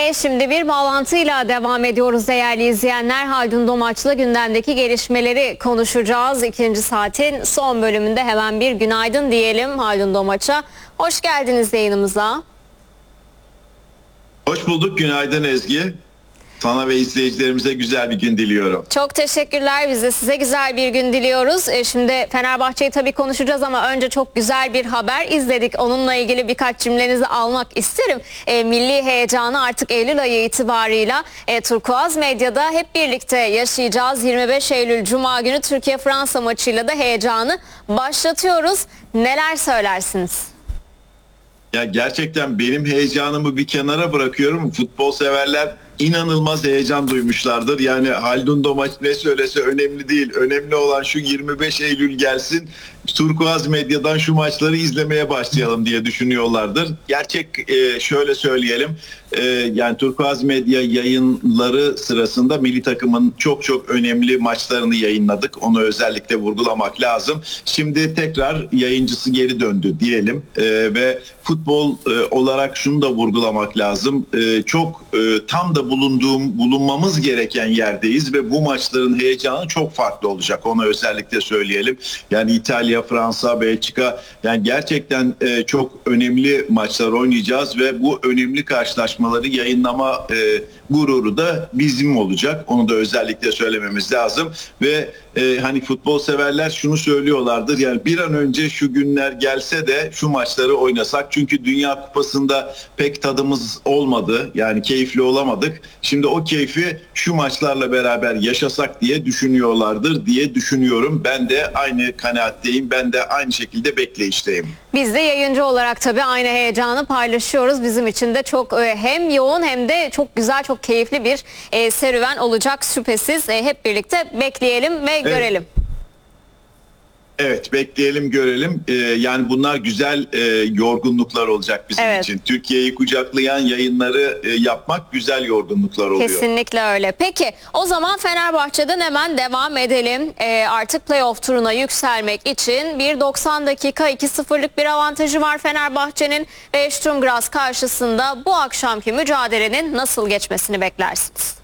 Ve şimdi bir bağlantıyla devam ediyoruz değerli izleyenler. Haldun Domaç'la gündemdeki gelişmeleri konuşacağız. İkinci saatin son bölümünde hemen bir günaydın diyelim Haldun Domaç'a. Hoş geldiniz yayınımıza. Hoş bulduk, günaydın Ezgi. Sana ve izleyicilerimize güzel bir gün diliyorum. Çok teşekkürler. Biz de size güzel bir gün diliyoruz. Şimdi Fenerbahçe'yi tabii konuşacağız ama önce çok güzel bir haber izledik. Onunla ilgili birkaç cümlenizi almak isterim. Milli heyecanı artık Eylül ayı itibarıyla Turkuaz Medya'da hep birlikte yaşayacağız. 25 Eylül Cuma günü Türkiye-Fransa maçıyla da heyecanı başlatıyoruz. Neler söylersiniz? Ya gerçekten benim heyecanımı bir kenara bırakıyorum. Futbol severler inanılmaz heyecan duymuşlardır. Yani Haldun Domaç ne söylese önemli değil. Önemli olan şu 25 Eylül gelsin. Turkuaz Medya'dan şu maçları izlemeye başlayalım diye düşünüyorlardır. Gerçek şöyle söyleyelim. Yani Turkuaz Medya yayınları sırasında milli takımın çok önemli maçlarını yayınladık. Onu özellikle vurgulamak lazım. Şimdi tekrar yayıncısı geri döndü diyelim. Ve futbol olarak şunu da vurgulamak lazım. Çok tam da bulunmamız gereken yerdeyiz ve bu maçların heyecanı çok farklı olacak. Onu özellikle söyleyelim. Yani İtalya, Fransa, Belçika, yani gerçekten çok önemli maçlar oynayacağız ve bu önemli karşılaşmaları yayınlama gururu da bizim olacak. Onu da özellikle söylememiz lazım ve hani futbol severler şunu söylüyorlardır. Yani bir an önce şu günler gelse de şu maçları oynasak. Çünkü Dünya Kupası'nda pek tadımız olmadı. Yani keyifli olamadık. Şimdi o keyfi şu maçlarla beraber yaşasak diye düşünüyorlardır diye düşünüyorum. Ben de aynı kanaatteyim. Ben de aynı şekilde bekleyişteyim. Biz de yayıncı olarak tabii aynı heyecanı paylaşıyoruz. Bizim için de çok hem yoğun hem de çok güzel, çok keyifli bir serüven olacak şüphesiz. Hep birlikte bekleyelim ve görelim. Evet, bekleyelim görelim. Yani bunlar güzel yorgunluklar olacak bizim için. Türkiye'yi kucaklayan yayınları yapmak güzel yorgunluklar oluyor. Kesinlikle öyle. Peki o zaman Fenerbahçe'den hemen devam edelim. Artık playoff turuna yükselmek için bir 90 dakika 2-0'lık bir avantajı var Fenerbahçe'nin ve Sturm Graz karşısında bu akşamki mücadelenin nasıl geçmesini beklersiniz?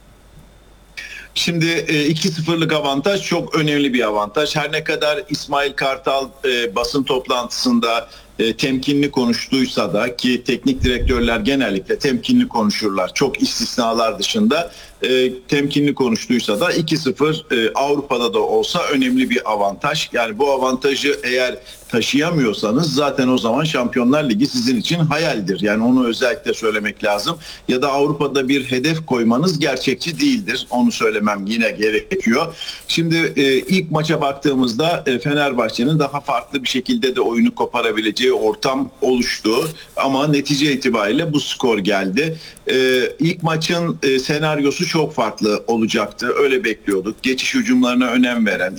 Şimdi 2-0'lık avantaj çok önemli bir avantaj. Her ne kadar İsmail Kartal basın toplantısında temkinli konuştuysa da, ki teknik direktörler genellikle temkinli konuşurlar. Çok istisnalar dışında temkinli konuştuysa da 2-0 Avrupa'da da olsa önemli bir avantaj. Yani bu avantajı eğer taşıyamıyorsanız zaten o zaman Şampiyonlar Ligi sizin için hayaldir. Yani onu özellikle söylemek lazım. Ya da Avrupa'da bir hedef koymanız gerçekçi değildir. Onu söylemem yine gerekiyor. Şimdi ilk maça baktığımızda Fenerbahçe'nin daha farklı bir şekilde de oyunu koparabileceği ortam oluştu. Ama netice itibariyle bu skor geldi. İlk maçın senaryosu çok farklı olacaktı. Öyle bekliyorduk. Geçiş hücumlarına önem veren,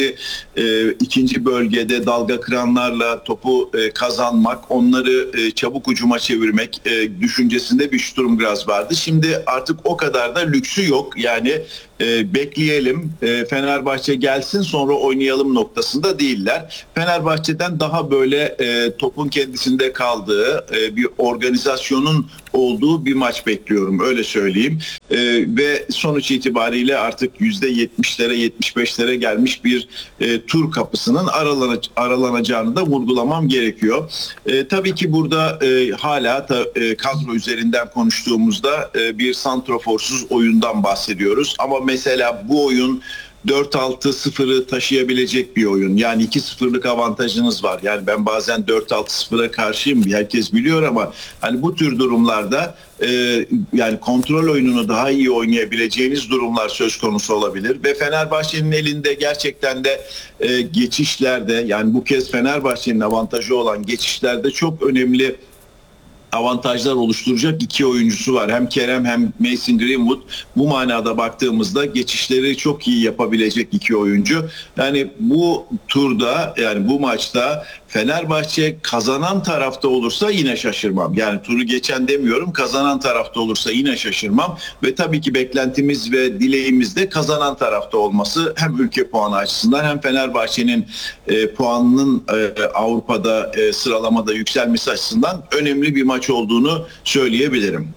ikinci bölgede dalga kıranlarla topu kazanmak, onları çabuk hücuma çevirmek düşüncesinde bir Sturm Graz vardı. Şimdi artık o kadar da lüksü yok. Yani bekleyelim, Fenerbahçe gelsin sonra oynayalım noktasında değiller. Fenerbahçe'den daha böyle topun kendisinde kaldığı bir organizasyonun olduğu bir maç bekliyorum, öyle söyleyeyim. Ve sonuç itibariyle artık %70'lere 75'lere gelmiş bir tur kapısının aralanacağını da vurgulamam gerekiyor. Tabii ki burada hala kadro üzerinden konuştuğumuzda bir santroforsuz oyundan bahsediyoruz. Ama mesela bu oyun 4-6-0'ı taşıyabilecek bir oyun. Yani 2-0'lık avantajınız var. Yani ben bazen 4-6-0'a karşıyım. Herkes biliyor ama hani bu tür durumlarda yani kontrol oyununu daha iyi oynayabileceğiniz durumlar söz konusu olabilir. Ve Fenerbahçe'nin elinde gerçekten de geçişlerde, yani bu kez Fenerbahçe'nin avantajı olan geçişlerde çok önemli avantajlar oluşturacak iki oyuncusu var. Hem Kerem hem Mason Greenwood. Bu manada baktığımızda geçişleri çok iyi yapabilecek iki oyuncu. Yani bu turda, yani bu maçta Fenerbahçe kazanan tarafta olursa yine şaşırmam. Yani turu geçen demiyorum, kazanan tarafta olursa yine şaşırmam. Ve tabii ki beklentimiz ve dileğimiz de kazanan tarafta olması, hem ülke puanı açısından hem Fenerbahçe'nin puanının Avrupa'da sıralamada yükselmesi açısından önemli bir maç olduğunu söyleyebilirim.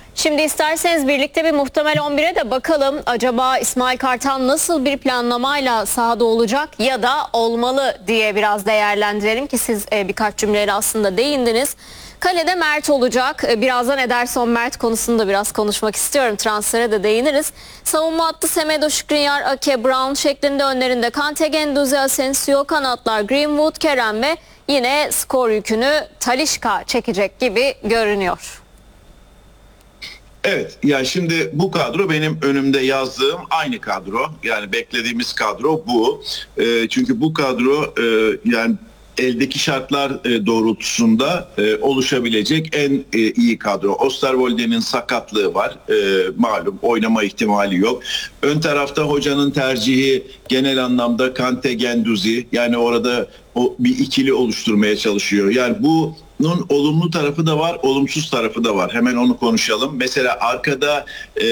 Şimdi isterseniz birlikte bir muhtemel 11'e de bakalım. Acaba İsmail Kartal nasıl bir planlamayla sahada olacak ya da olmalı diye biraz değerlendirelim ki siz birkaç cümleyle aslında değindiniz. Kalede Mert olacak. Birazdan Ederson Mert konusunda biraz konuşmak istiyorum. Transfere de değiniriz. Savunma hattı Semedo, Skriniar, Ake, Brown şeklinde, önlerinde Kante, Guendouzi, Asensio, kanatlar Greenwood, Kerem ve yine skor yükünü Talisca çekecek gibi görünüyor. Evet, ya şimdi bu kadro benim önümde yazdığım aynı kadro. Yani beklediğimiz kadro bu. Çünkü bu kadro yani eldeki şartlar doğrultusunda oluşabilecek en iyi kadro. Osterwolde'nin sakatlığı var. Malum oynama ihtimali yok. Ön tarafta hocanın tercihi genel anlamda Kante, Guendouzi. Yani orada o bir ikili oluşturmaya çalışıyor. Yani bunun olumlu tarafı da var, olumsuz tarafı da var. Hemen onu konuşalım. Mesela arkada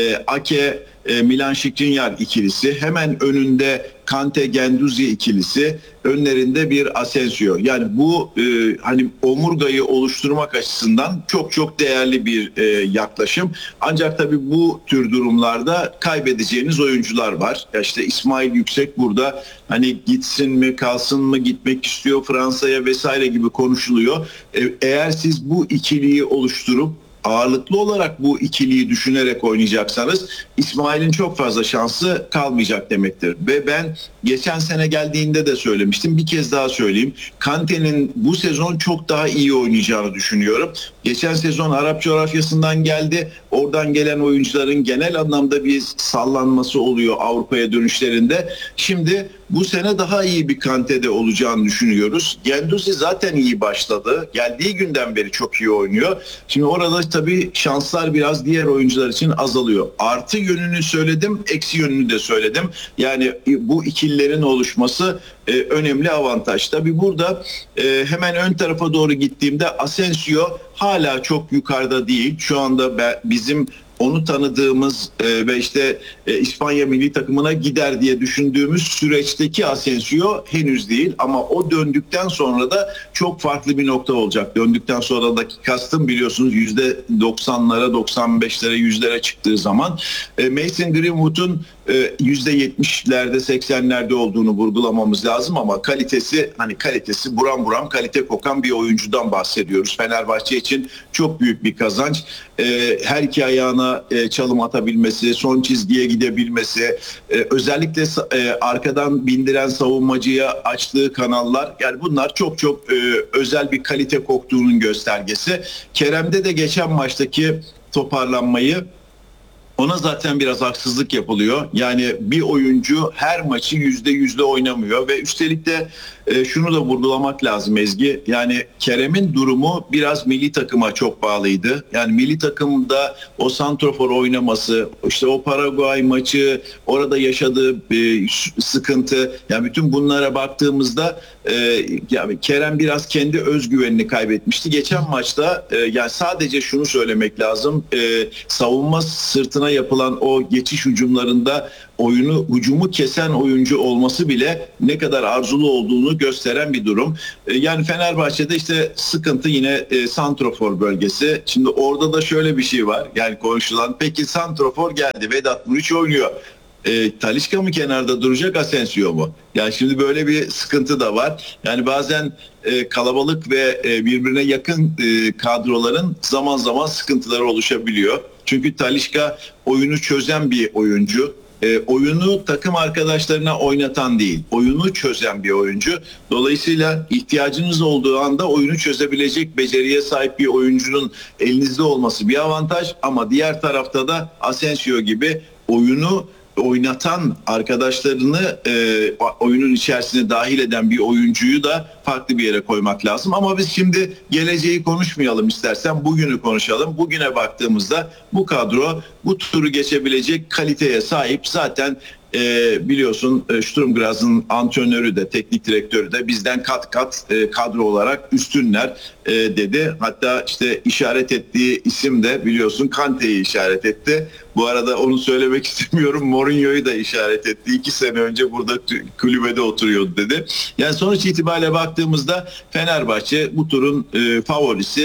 Ake, Milan Skriniar ikilisi, hemen önünde Kante, Guendouzi ikilisi, önlerinde bir Asensio. Yani bu hani omurgayı oluşturmak açısından çok çok değerli bir yaklaşım. Ancak tabii bu tür durumlarda kaybedeceğiniz oyuncular var. Ya işte İsmail Yüksek burada hani gitsin mi, kalsın mı, gitmek istiyor Fransa'ya vesaire gibi konuşuluyor. Eğer siz bu ikiliyi oluşturup ağırlıklı olarak bu ikiliyi düşünerek oynayacaksanız İsmail'in çok fazla şansı kalmayacak demektir. Ve ben geçen sene geldiğinde de söylemiştim. Bir kez daha söyleyeyim. Kante'nin bu sezon çok daha iyi oynayacağını düşünüyorum. Geçen sezon Arap coğrafyasından geldi. Oradan gelen oyuncuların genel anlamda bir sallanması oluyor Avrupa'ya dönüşlerinde. Şimdi bu sene daha iyi bir Kante'de olacağını düşünüyoruz. Guendouzi zaten iyi başladı. Geldiği günden beri çok iyi oynuyor. Şimdi orada tabii şanslar biraz diğer oyuncular için azalıyor. Artı yönünü söyledim, eksi yönünü de söyledim. Yani bu ikililerin oluşması önemli avantaj. Tabii burada hemen ön tarafa doğru gittiğimde Asensio hala çok yukarıda değil. Şu anda bizim onu tanıdığımız ve işte İspanya milli takımına gider diye düşündüğümüz süreçteki Asensio henüz değil, ama o döndükten sonra da çok farklı bir nokta olacak. Döndükten sonraki kastım biliyorsunuz %90'lara, 95'lere, 100'lere çıktığı zaman Mason Greenwood'un %70'lerde, 80'lerde olduğunu vurgulamamız lazım, ama kalitesi buram buram kalite kokan bir oyuncudan bahsediyoruz. Fenerbahçe için çok büyük bir kazanç. Her iki ayağına çalım atabilmesi, son çizgiye gidebilmesi, özellikle arkadan bindiren savunmacıya açtığı kanallar, yani bunlar çok çok özel bir kalite koktuğunun göstergesi. Kerem'de de geçen maçtaki toparlanmayı, ona zaten biraz haksızlık yapılıyor. Yani bir oyuncu her maçı %100'de oynamıyor ve üstelik de şunu da vurgulamak lazım Ezgi. Yani Kerem'in durumu biraz milli takıma çok bağlıydı. Yani milli takımda o santrofor oynaması, işte o Paraguay maçı, orada yaşadığı sıkıntı, yani bütün bunlara baktığımızda yani Kerem biraz kendi özgüvenini kaybetmişti. Geçen maçta yani sadece şunu söylemek lazım. Savunma sırtına yapılan o geçiş hücumlarında hücumu kesen oyuncu olması bile ne kadar arzulu olduğunu gösteren bir durum. Yani Fenerbahçe'de işte sıkıntı yine santrofor bölgesi. Şimdi orada da şöyle bir şey var. Yani konuşulan, peki santrofor geldi, Vedat Muriç oynuyor. Talisca mı kenarda duracak, Asensio mu? Yani şimdi böyle bir sıkıntı da var. Yani bazen kalabalık ve birbirine yakın kadroların zaman zaman sıkıntıları oluşabiliyor. Çünkü Talisca oyunu çözen bir oyuncu. Oyunu takım arkadaşlarına oynatan değil, oyunu çözen bir oyuncu. Dolayısıyla ihtiyacınız olduğu anda oyunu çözebilecek beceriye sahip bir oyuncunun elinizde olması bir avantaj, ama diğer tarafta da Asensio gibi oyunu oynatan arkadaşlarını oyunun içerisine dahil eden bir oyuncuyu da farklı bir yere koymak lazım. Ama biz şimdi geleceği konuşmayalım, istersen bugünü konuşalım. Bugüne baktığımızda bu kadro bu turu geçebilecek kaliteye sahip. Zaten biliyorsun Sturm Graz'ın antrenörü de teknik direktörü de bizden kat kat kadro olarak üstünler dedi. Hatta işte işaret ettiği isim de biliyorsun Kante'yi işaret etti. Bu arada onu söylemek istemiyorum. Mourinho'yu da işaret etti. 2 sene önce burada kulübede oturuyordu dedi. Yani sonuç itibariyle baktığımızda Fenerbahçe bu turun favorisi.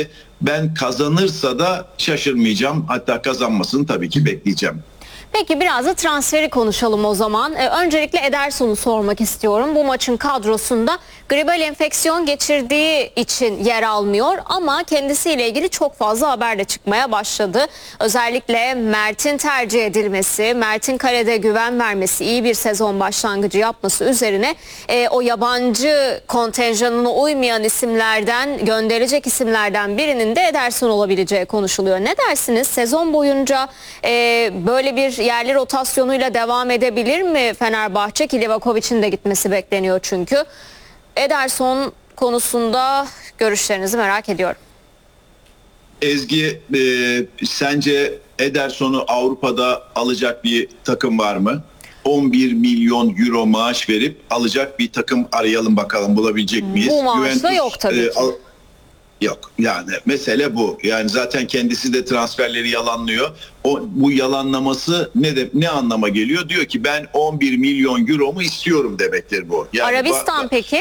ben kazanırsa da şaşırmayacağım. Hatta kazanmasını tabii ki bekleyeceğim. Peki biraz da transferi konuşalım o zaman. Öncelikle Ederson'u sormak istiyorum. Bu maçın kadrosunda gribal enfeksiyon geçirdiği için yer almıyor ama kendisiyle ilgili çok fazla haber de çıkmaya başladı. Özellikle Mert'in tercih edilmesi, Mert'in kalede güven vermesi, iyi bir sezon başlangıcı yapması üzerine o yabancı kontenjanına uymayan isimlerden, gönderecek isimlerden birinin de Ederson olabileceği konuşuluyor. Ne dersiniz? Sezon boyunca böyle bir yerli rotasyonuyla devam edebilir mi Fenerbahçe? Ki Livakovic'in de gitmesi bekleniyor çünkü. Ederson konusunda görüşlerinizi merak ediyorum. Ezgi, sence Ederson'u Avrupa'da alacak bir takım var mı? 11 milyon euro maaş verip alacak bir takım arayalım bakalım, bulabilecek miyiz? Bu maaşla yok tabii ki. Yok, yani mesele bu. Yani zaten kendisi de transferleri yalanlıyor. Bu yalanlaması ne anlama geliyor? Diyor ki ben 11 milyon euromu istiyorum demektir bu. Yani Arabistan peki?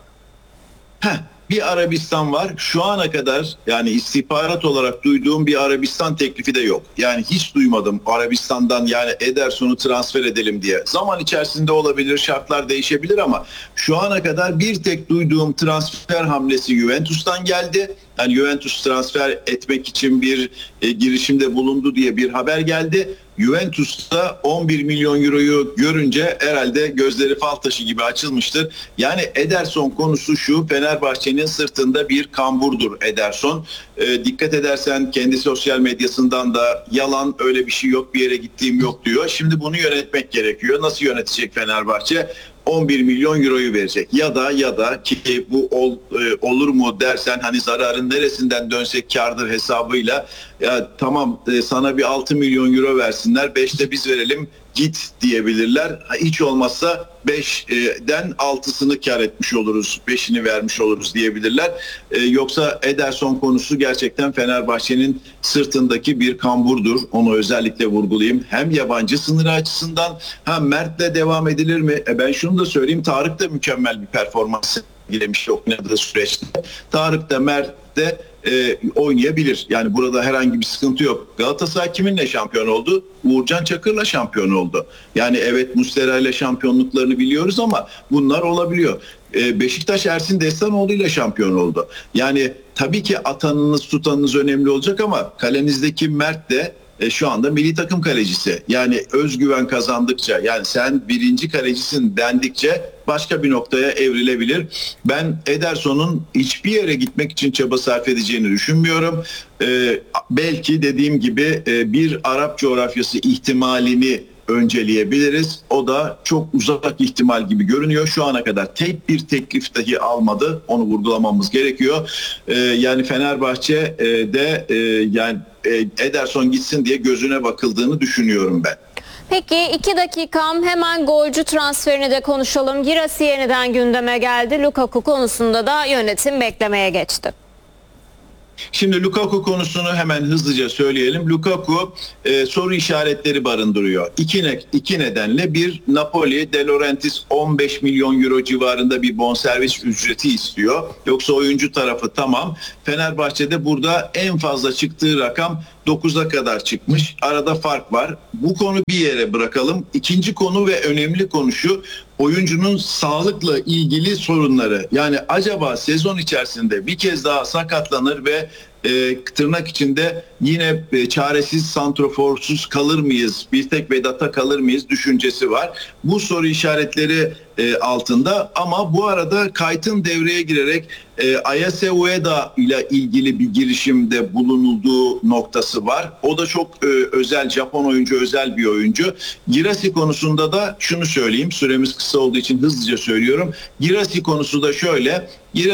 Bir Arabistan var. Şu ana kadar yani istihbarat olarak duyduğum bir Arabistan teklifi de yok. Yani hiç duymadım Arabistan'dan yani Ederson'u transfer edelim diye. Zaman içerisinde olabilir, şartlar değişebilir ama şu ana kadar bir tek duyduğum transfer hamlesi Juventus'tan geldi. Yani Juventus transfer etmek için bir girişimde bulundu diye bir haber geldi. Juventus'ta 11 milyon euroyu görünce herhalde gözleri fal taşı gibi açılmıştır. Yani Ederson konusu şu: Fenerbahçe'nin sırtında bir kamburdur Ederson. Dikkat edersen kendi sosyal medyasından da yalan, öyle bir şey yok, bir yere gittiğim yok diyor. Şimdi bunu yönetmek gerekiyor. Nasıl yönetecek Fenerbahçe? 11 milyon euroyu verecek. Ya da ki bu olur mu dersen, hani zararın neresinden dönsek kârdır hesabıyla, ya tamam sana bir 6 milyon euro versinler, 5'te biz verelim git diyebilirler. Hiç olmazsa 5'den 6'sını kar etmiş oluruz, 5'ini vermiş oluruz diyebilirler. Yoksa Ederson konusu gerçekten Fenerbahçe'nin sırtındaki bir kamburdur. Onu özellikle vurgulayayım. Hem yabancı sınırı açısından hem Mert'le devam edilir mi? Ben şunu da söyleyeyim. Tarık da mükemmel bir performans sergilemiş oynadığı süreçte. Tarık da Mert de oynayabilir. Yani burada herhangi bir sıkıntı yok. Galatasaray kiminle şampiyon oldu? Uğurcan Çakır'la şampiyon oldu. Yani evet, Muslera ile şampiyonluklarını biliyoruz ama bunlar olabiliyor. Beşiktaş Ersin Destanoğlu ile şampiyon oldu. Yani tabii ki atanınız tutanınız önemli olacak ama kalenizdeki Mert de şu anda milli takım kalecisi. Yani özgüven kazandıkça, yani sen birinci kalecisin dendikçe başka bir noktaya evrilebilir. Ben Ederson'un hiçbir yere gitmek için çaba sarf edeceğini düşünmüyorum. Belki dediğim gibi bir Arap coğrafyası ihtimalini önceleyebiliriz. O da çok uzak ihtimal gibi görünüyor. Şu ana kadar tek bir teklif dahi almadı. Onu vurgulamamız gerekiyor. Yani Fenerbahçe de yani Ederson gitsin diye gözüne bakıldığını düşünüyorum ben. Peki 2 dakikam, hemen golcü transferini de konuşalım. Girassi yeniden gündeme geldi. Lukaku konusunda da yönetim beklemeye geçti. Şimdi Lukaku konusunu hemen hızlıca söyleyelim. Lukaku soru işaretleri barındırıyor. İki nedenle: bir, Napoli De Laurentiis 15 milyon euro civarında bir bonservis ücreti istiyor. Yoksa oyuncu tarafı tamam. Fenerbahçe'de burada en fazla çıktığı rakam 9'a kadar çıkmış. Arada fark var. Bu konu bir yere bırakalım. İkinci konu ve önemli konu şu: oyuncunun sağlıkla ilgili sorunları. Yani acaba sezon içerisinde bir kez daha sakatlanır ve tırnak içinde yine çaresiz, santroforsuz kalır mıyız? Bir tek Vedat'a kalır mıyız düşüncesi var. Bu soru işaretleri altında ama bu arada Kayt'ın devreye girerek Ayase Ueda ile ilgili bir girişimde bulunulduğu noktası var. O da çok özel, Japon oyuncu, özel bir oyuncu. Girassi konusunda da şunu söyleyeyim. Süremiz kısa olduğu için hızlıca söylüyorum. Girassi konusu da şöyle.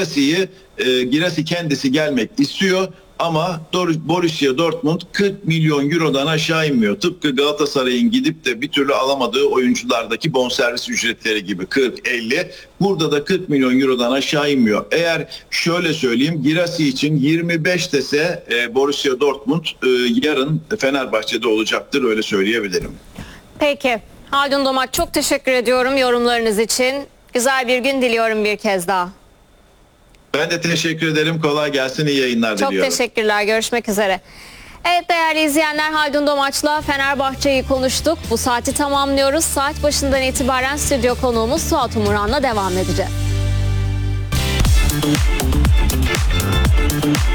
Girassi kendisi gelmek istiyor ama Borussia Dortmund 40 milyon eurodan aşağı inmiyor. Tıpkı Galatasaray'ın gidip de bir türlü alamadığı oyunculardaki bonservis ücretleri gibi 40-50. Burada da 40 milyon eurodan aşağı inmiyor. Eğer şöyle söyleyeyim, Girassi için 25 dese Borussia Dortmund yarın Fenerbahçe'de olacaktır, öyle söyleyebilirim. Peki. Haldun Domak, çok teşekkür ediyorum yorumlarınız için. Güzel bir gün diliyorum bir kez daha. Ben de teşekkür ederim. Kolay gelsin. İyi yayınlar Çok diliyorum. teşekkürler. Görüşmek üzere. Evet değerli izleyenler, Haldun Domaç'la Fenerbahçe'yi konuştuk. Bu saati tamamlıyoruz. Saat başından itibaren stüdyo konuğumuz Suat Umuran'la devam edeceğiz.